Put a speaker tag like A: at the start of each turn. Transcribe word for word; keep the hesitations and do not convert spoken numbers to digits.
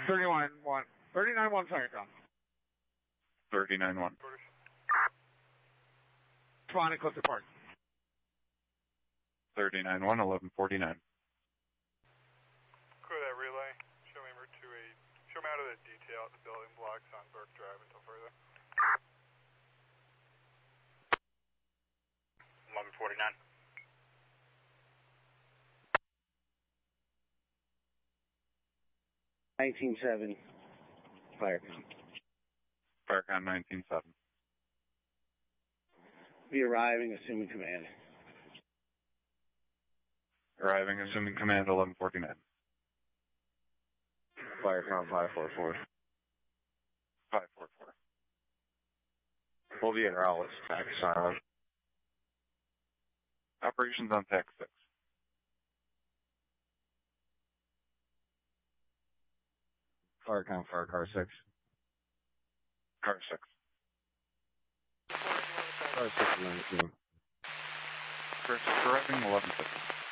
A: thirty-nine one. thirty-nine one Firecon.
B: thirty-nine one.
A: Responding Clifton Park.
B: thirty-nine one, eleven forty-nine.
C: Clear that relay. Show me number two eight. Show me out of the detail at the building blocks on Burke Drive until further.
D: eleven forty-nine.
E: nineteen seven. Firecon.
B: Firecon nineteen seven.
E: Be arriving, assuming command.
B: Arriving, assuming command, eleven forty-nine.
E: Firecon five four four.
B: five four four.
E: We'll be in route. Tax silent.
B: Operations on tax six.
E: Firecon fire car six.
B: Car six.
E: Car six nineteen.
B: Car six arriving, eleven fifty.